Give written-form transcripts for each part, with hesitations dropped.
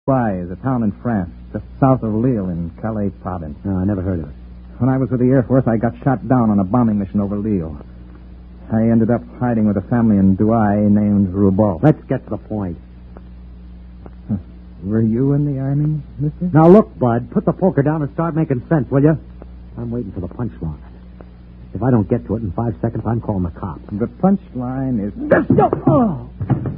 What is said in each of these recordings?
Douai is a town in France, just south of Lille in Calais province. No, I never heard of it. When I was with the Air Force, I got shot down on a bombing mission over Lille. I ended up hiding with a family in Douai named Roubaud. Let's get to the point. Were you in the Army, mister? Now, look, Bud, put the poker down and start making sense, will you? I'm waiting for the punchline. If I don't get to it in 5 seconds, I'm calling the cops. The punchline is... Oh!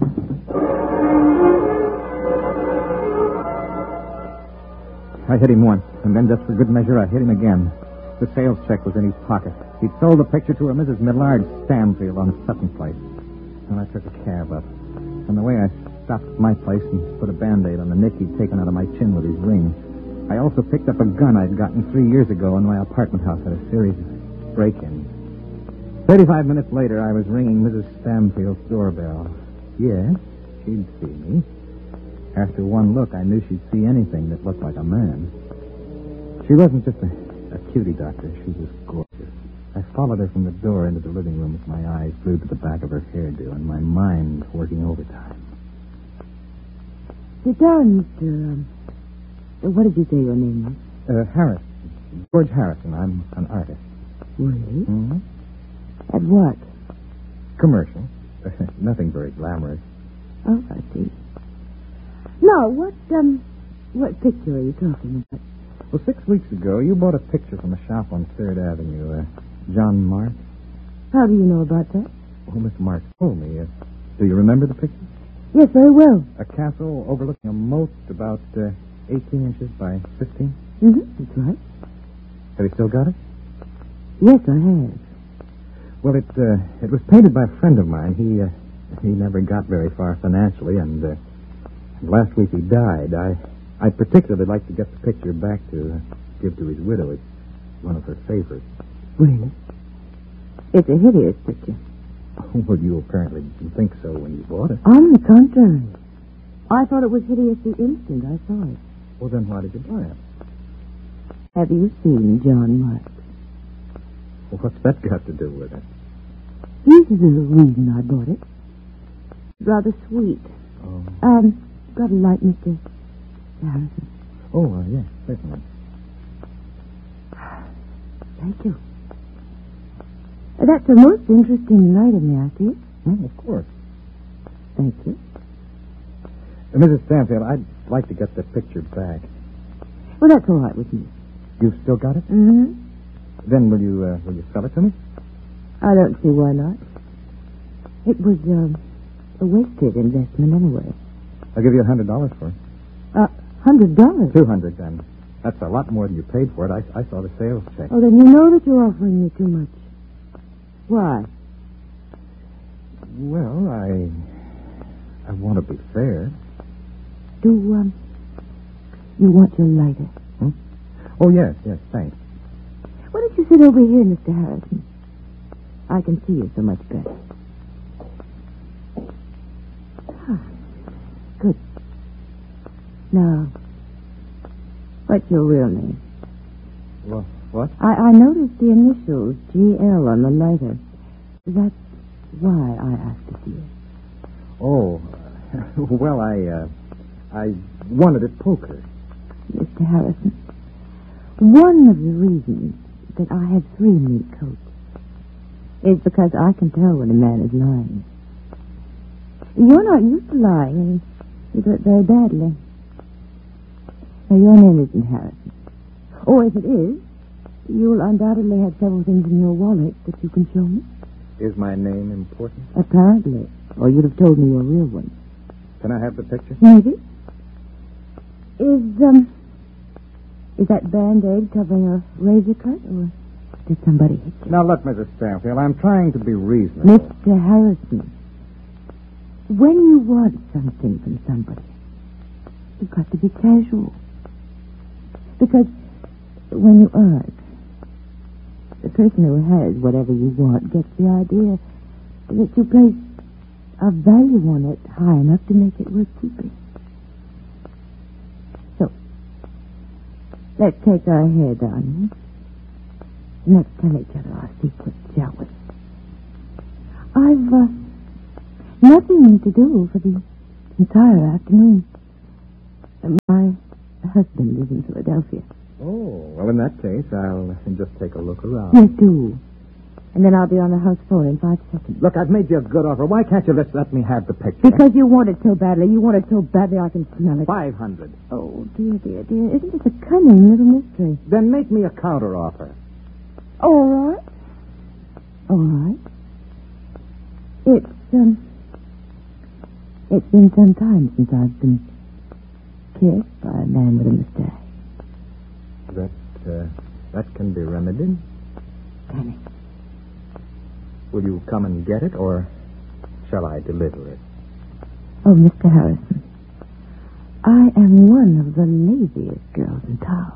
I hit him once, and then just for good measure, I hit him again. The sales check was in his pocket. He'd sold the picture to a Mrs. Millard Stanfield on Sutton Place. And I took a cab up. On the way, I stopped at my place and put a Band-Aid on the nick he'd taken out of my chin with his ring. I also picked up a gun I'd gotten 3 years ago in my apartment house at a series of break-ins. 35 minutes later, I was ringing Mrs. Stanfield's doorbell. Yes, she'd see me. After one look, I knew she'd see anything that looked like a man. She wasn't just a cutie doctor. She was gorgeous. I followed her from the door into the living room with my eyes glued to the back of her hairdo and my mind working overtime. Sit down, Mr. What did you say your name was? Harrison. George Harrison. I'm an artist. Really? Mm-hmm. At what? Commercial. Nothing very glamorous. Oh, I see. No, what picture are you talking about? Well, 6 weeks ago, you bought a picture from a shop on 3rd Avenue. John Mark? How do you know about that? Oh, Miss Mark told me. Do you remember the picture? Yes, very well. A castle overlooking a moat about 18 inches by 15? Mm-hmm, that's right. Have you still got it? Yes, I have. Well, it was painted by a friend of mine. He never got very far financially, and last week he died. I particularly like to get the picture back to give to his widow. It's one of her favorites. Really? It's a hideous picture. Well, you apparently didn't think so when you bought it. On the contrary. I thought it was hideous the instant I saw it. Well, then why did you buy it? Have you seen John Mark? Well, what's that got to do with it? Here's the reason I bought it. Rather sweet. Oh. Got a light, Mr. Harrison? Oh, yes, certainly. Thank you. That's a most interesting light in there, I see. Of course. Thank you. Mrs. Stanfield, I'd like to get the picture back. Well, that's all right with me. You've still got it? Mm-hmm. Then will you sell it to me? I don't see why not. It was a wasted investment anyway. I'll give you $100 for it. $100? $200 then. That's a lot more than you paid for it. I saw the sales check. Oh, then you know that you're offering me too much. Why? Well, I want to be fair. Do you want your lighter? Oh, yes, thanks. Why don't you sit over here, Mr. Harrison? I can see you so much better. Good. Now, what's your real name? Well, what? I noticed the initials GL on the lighter. That's why I asked to see it. Oh, well, I wanted at poker. Mr. Harrison, one of the reasons that I have 3 neat coats is because I can tell when a man is lying. You're not used to lying, and you do it very badly. Now, your name isn't Harrison. Or if it is, you'll undoubtedly have several things in your wallet that you can show me. Is my name important? Apparently. Or you'd have told me your real one. Can I have the picture? Maybe. Is that Band-Aid covering a razor cut, or did somebody hit you? Now, look, Mrs. Stanfield, I'm trying to be reasonable. Mr. Harrison, when you want something from somebody, you've got to be casual. Because when you ask, the person who has whatever you want gets the idea that you place a value on it high enough to make it worth keeping. So, let's take our hair down. And let's tell each other our secrets, shall we? I've nothing to do for the entire afternoon. My husband is in Philadelphia. Oh, well, in that case, I'll just take a look around. Yes, do. And then I'll be on the house phone in 5 seconds. Look, I've made you a good offer. Why can't you just let me have the picture? Because you want it so badly. You want it so badly I can smell it. 500. Oh, dear, dear, dear. Isn't this a cunning little mystery? Then make me a counter offer. All right. All right. It's been some time since I've been kissed by a man with a mustache. That can be remedied. Can it? Will you come and get it, or shall I deliver it? Oh, Mr. Harrison, I am one of the laziest girls in town.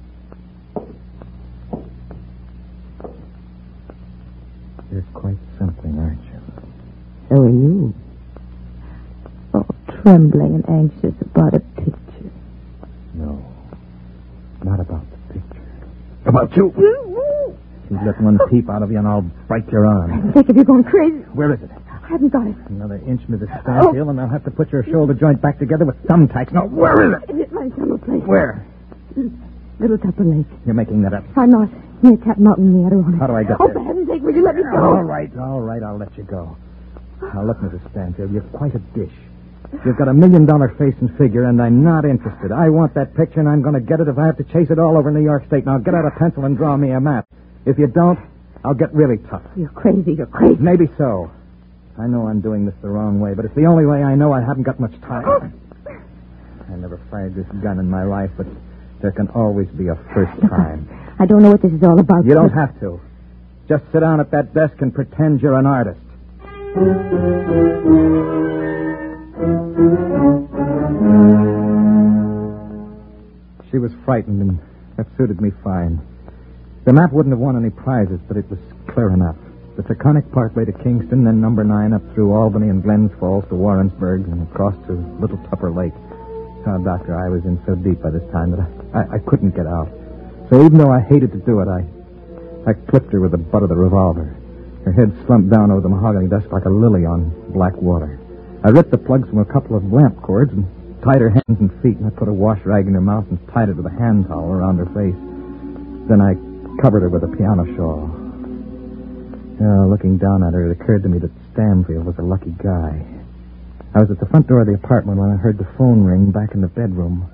You're quite something, aren't you? So are you. Oh, trembling and anxious about a picture. No, not about the picture. About you. You let one peep out of you and I'll bite your arm. I'm sick of you going crazy. Where is it? I haven't got it. Another inch, Mrs. Stanfield, and I'll have to put your shoulder joint back together with thumbtacks. Now, where is it? It's my summer place. Where? Little Tupper Lake. You're making that up. I'm not. Near Cat Mountain in the Adirondack. How do I get Oh, there? for heaven's sake, will you let me go? All right, I'll let you go. Now, look, Mrs. Stanfield, you're quite a dish. You've got $1 million face and figure, and I'm not interested. I want that picture, and I'm going to get it if I have to chase it all over New York State. Now, get out a pencil and draw me a map. If you don't, I'll get really tough. You're crazy. You're crazy. Maybe so. I know I'm doing this the wrong way, but it's the only way I know. I haven't got much time. I never fired this gun in my life, but there can always be a first time. I don't know what this is all about. You don't have to. Just sit down at that desk and pretend you're an artist. She was frightened, and that suited me fine. The map wouldn't have won any prizes, but it was clear enough. The Taconic Parkway to Kingston, then number 9 up through Albany and Glens Falls to Warrensburg, and across to Little Tupper Lake. Oh, Doctor, I was in so deep by this time that I couldn't get out. So even though I hated to do it, I clipped her with the butt of the revolver. Her head slumped down over the mahogany desk like a lily on black water. I ripped the plugs from a couple of lamp cords and tied her hands and feet, and I put a wash rag in her mouth and tied it with a hand towel around her face. Then I covered her with a piano shawl. Looking down at her, it occurred to me that Stanfield was a lucky guy. I was at the front door of the apartment when I heard the phone ring back in the bedroom.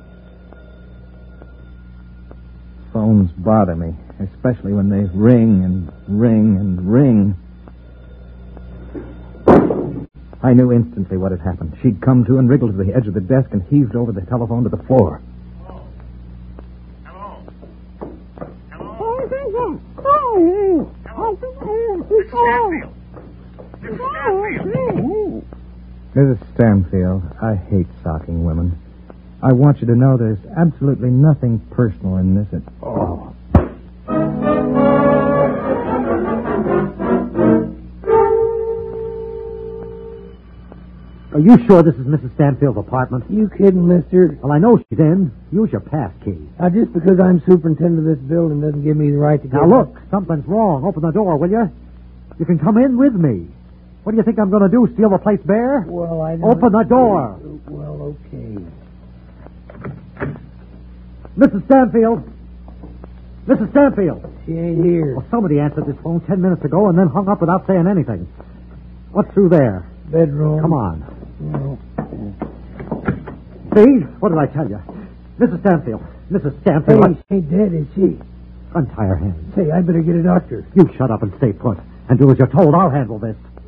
Phones bother me, especially when they ring and ring and ring. I knew instantly what had happened. She'd come to and wriggled to the edge of the desk and heaved over the telephone to the floor. Hello? Mrs. Stanfield, I hate socking women. I want you to know there's absolutely nothing personal in this at all. Are you sure this is Mrs. Stanfield's apartment? You kidding, mister? Well, I know she's in. Use your pass key. Now, just because I'm superintendent of this building doesn't give me the right to get... Now, look, something's wrong. Open the door, will you? You can come in with me. What do you think I'm going to do, steal the place bare? Well, I don't... Open the door. Well, okay. Mrs. Stanfield. Mrs. Stanfield. She ain't here. Well, somebody answered this phone 10 minutes ago and then hung up without saying anything. What's through there? Bedroom. Come on. Well, See? What did I tell you? Mrs. Stanfield. Mrs. Stanfield. hey, she ain't dead, is she? Untie her hands. Say, I better get a doctor. You shut up and stay put. And do as you're told. I'll handle this.